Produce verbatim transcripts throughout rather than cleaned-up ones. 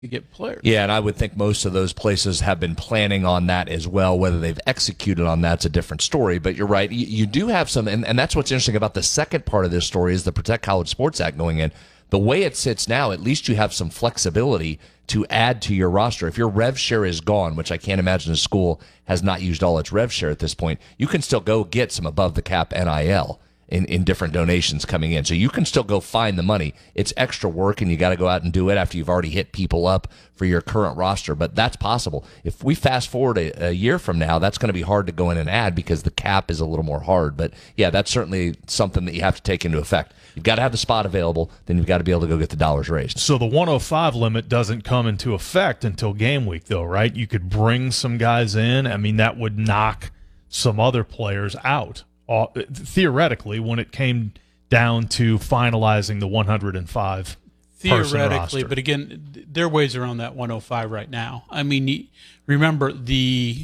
to get players. Yeah, and I would think most of those places have been planning on that as well. Whether they've executed on that's a different story. But you're right. You, you do have some, and, and that's what's interesting about the second part of this story is the Protect College Sports Act going in. The way it sits now, at least you have some flexibility to add to your roster. If your rev share is gone, which I can't imagine a school has not used all its rev share at this point, you can still go get some above the cap N I L. In, in different donations coming in. So you can still go find the money. It's extra work, and you got to go out and do it after you've already hit people up for your current roster. But that's possible. If we fast forward a, a year from now, that's going to be hard to go in and add because the cap is a little more hard. But, yeah, that's certainly something that you have to take into effect. You've got to have the spot available. Then you've got to be able to go get the dollars raised. So the one oh five limit doesn't come into effect until game week, though, right? You could bring some guys in. I mean, that would knock some other players out. Uh, theoretically, when it came down to finalizing the one hundred five theoretically, but again, there are ways around that one oh five right now. I mean, remember the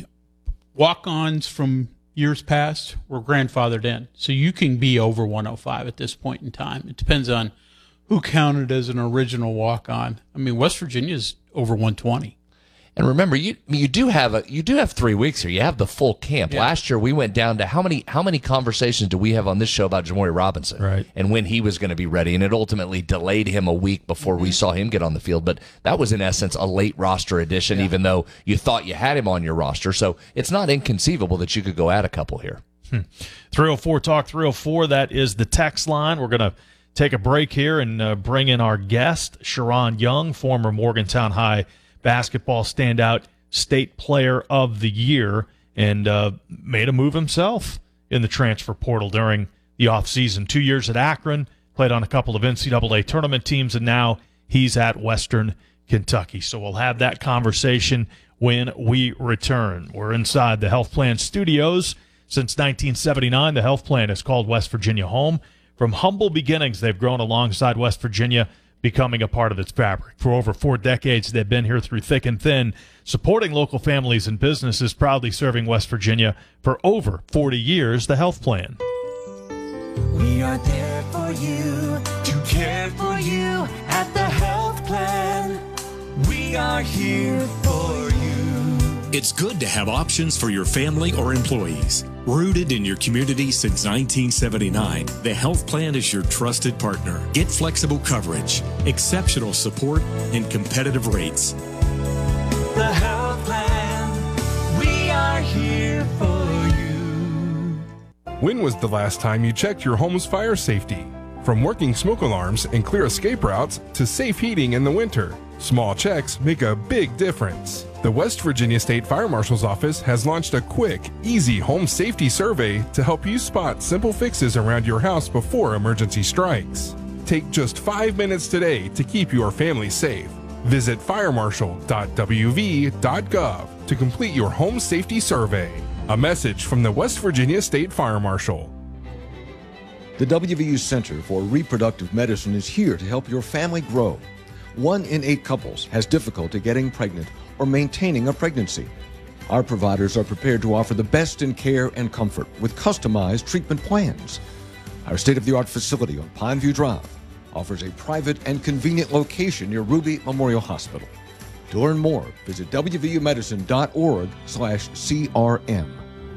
walk-ons from years past were grandfathered in, so you can be over one oh five at this point in time. It depends on who counted as an original walk-on. I mean, West Virginia's over one twenty. And remember, you you do have a you do have three weeks here. You have the full camp. Yeah. Last year we went down to how many how many conversations do we have on this show about Jamori Robinson, right? And when he was going to be ready, and it ultimately delayed him a week before mm-hmm. we saw him get on the field. But that was in essence a late roster addition, yeah. even though you thought you had him on your roster. So it's not inconceivable that you could go add a couple here. Hmm. three oh four Talk three oh four. That is the text line. We're gonna take a break here and uh, bring in our guest, Sharon Young, former Morgantown High basketball standout state player of the year, and uh, made a move himself in the transfer portal during the offseason. Two years at Akron, played on a couple of N C double A tournament teams, and now he's at Western Kentucky. So we'll have that conversation when we return. We're inside the Health Plan Studios. Since nineteen seventy-nine, the Health Plan has called West Virginia home. From humble beginnings, they've grown alongside West Virginia, becoming a part of its fabric. For over four decades, they've been here through thick and thin, supporting local families and businesses, proudly serving West Virginia for over forty years. The Health Plan. We are there for you, to care for you at the Health Plan. We are here for you. It's good to have options for your family or employees. Rooted in your community since nineteen seventy-nine, the Health Plan is your trusted partner. Get flexible coverage, exceptional support, and competitive rates. The Health Plan, we are here for you. When was the last time you checked your home's fire safety? From working smoke alarms and clear escape routes to safe heating in the winter, small checks make a big difference. The West Virginia State Fire Marshal's Office has launched a quick, easy home safety survey to help you spot simple fixes around your house before emergency strikes. Take just five minutes today to keep your family safe. Visit fire marshal dot w v dot gov to complete your home safety survey. A message from the West Virginia State Fire Marshal. The W V U Center for Reproductive Medicine is here to help your family grow. One in eight couples has difficulty getting pregnant or maintaining a pregnancy. Our providers are prepared to offer the best in care and comfort with customized treatment plans. Our state-of-the-art facility on Pineview Drive offers a private and convenient location near Ruby Memorial Hospital. To learn more, visit w v u medicine dot org slash c r m.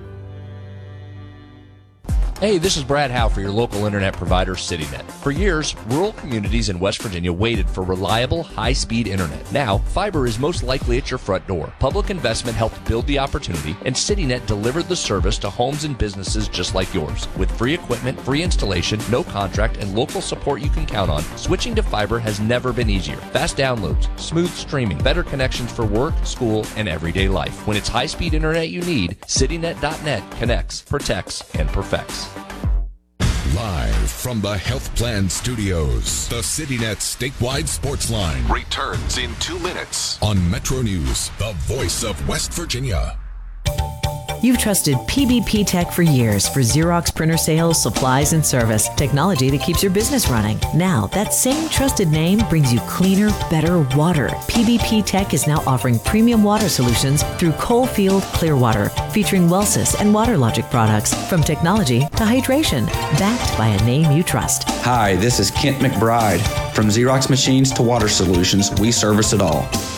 Hey, this is Brad Howe for your local internet provider, CityNet. For years, rural communities in West Virginia waited for reliable, high-speed internet. Now, fiber is most likely at your front door. Public investment helped build the opportunity, and CityNet delivered the service to homes and businesses just like yours. With free equipment, free installation, no contract, and local support you can count on, switching to fiber has never been easier. Fast downloads, smooth streaming, better connections for work, school, and everyday life. When it's high-speed internet you need, CityNet dot net connects, protects, and perfects. Live from the Health Plan Studios, the CityNet statewide sports line returns in two minutes on Metro News, the voice of West Virginia. You've trusted P B P Tech for years for Xerox printer sales, supplies, and service. Technology that keeps your business running. Now, that same trusted name brings you cleaner, better water. P B P Tech is now offering premium water solutions through Coalfield Clearwater, featuring Wellsys and WaterLogic products, from technology to hydration, backed by a name you trust. Hi, this is Kent McBride. From Xerox machines to water solutions, we service it all.